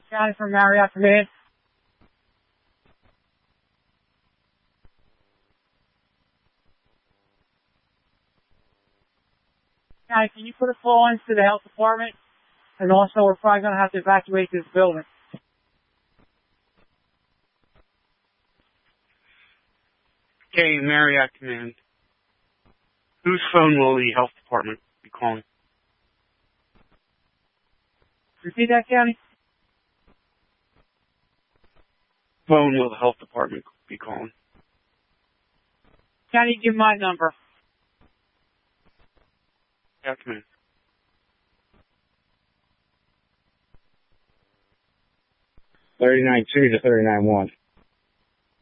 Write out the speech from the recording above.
County from Marriott Command. County, can you put a call into the health department? And also, we're probably going to have to evacuate this building. Okay, Marriott Command. Whose phone will the health department be calling? Repeat that, County? Phone will the health department be calling? County, give my number. Yeah, Command. 39-2 to 39-1.